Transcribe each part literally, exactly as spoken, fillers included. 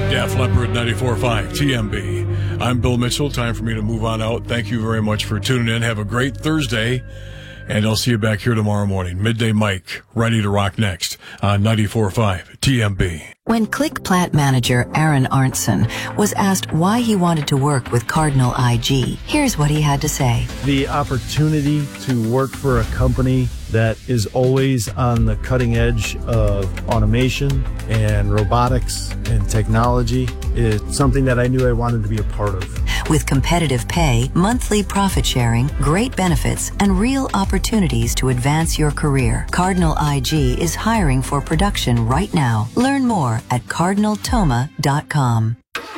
Def Leppard ninety-four point five T M B. I'm Bill Mitchell. Time for me to move on out. Thank you very much for tuning in. Have a great Thursday, and I'll see you back here tomorrow morning. Midday Mike, ready to rock next on ninety-four point five T M B. When Click Plat manager Aaron Arntzen was asked why he wanted to work with Cardinal I G, here's what he had to say. The opportunity to work for a company that is always on the cutting edge of automation and robotics and technology is something that I knew I wanted to be a part of. With competitive pay, monthly profit sharing, great benefits, and real opportunities to advance your career, Cardinal I G is hiring for production right now. Learn more at cardinal toma dot com.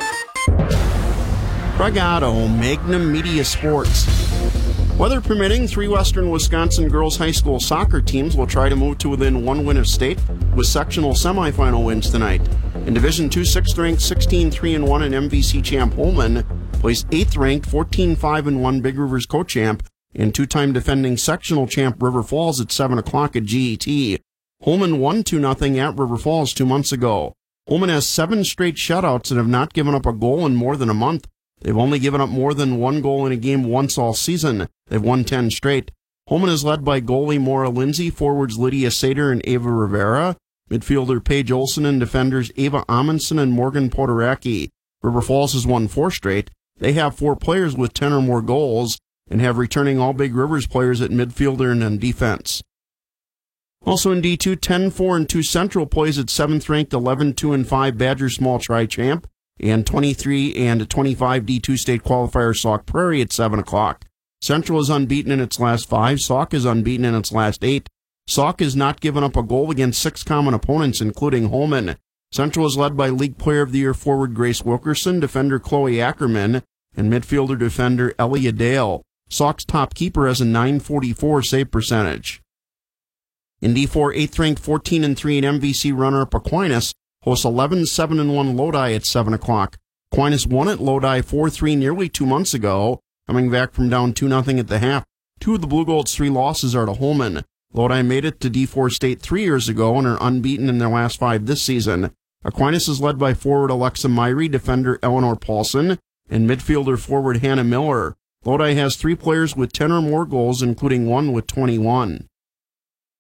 Craig Otto, Magnum Media Sports. Weather permitting, three Western Wisconsin girls high school soccer teams will try to move to within one win of state with sectional semifinal wins tonight. In Division two, sixth ranked sixteen three and one and M V C champ Holman plays eighth ranked fourteen five and one Big Rivers co-champ and two-time defending sectional champ River Falls at seven o'clock at G E T. Holman won two nothing at River Falls two months ago. Holman has seven straight shutouts and have not given up a goal in more than a month. They've only given up more than one goal in a game once all season. They've won ten straight. Holman is led by goalie Maura Lindsay, forwards Lydia Sater and Ava Rivera, midfielder Paige Olson, and defenders Ava Amundsen and Morgan Potoraki. River Falls has won four straight. They have four players with ten or more goals and have returning all Big Rivers players at midfielder and on defense. Also in D two, ten four and two Central plays at seventh ranked eleven two and five Badger Small Tri-Champ and twenty-three and twenty-five D two state qualifier Sauk Prairie at seven o'clock. Central is unbeaten in its last five. Sauk is unbeaten in its last eight. Sauk has not given up a goal against six common opponents, including Holman. Central is led by League Player of the Year forward Grace Wilkerson, defender Chloe Ackerman, and midfielder defender Elia Dale. Sauk's top keeper has a nine forty-four save percentage. In D four, eighth ranked fourteen and three and M V C runner-up Aquinas hosts eleven seven and one Lodi at seven o'clock. Aquinas won at Lodi four three nearly two months ago, coming back from down two nothing at the half. Two of the Blue Gold's three losses are to Holman. Lodi made it to D four state three years ago and are unbeaten in their last five this season. Aquinas is led by forward Alexa Myrie, defender Eleanor Paulson, and midfielder forward Hannah Miller. Lodi has three players with ten or more goals, including one with twenty-one.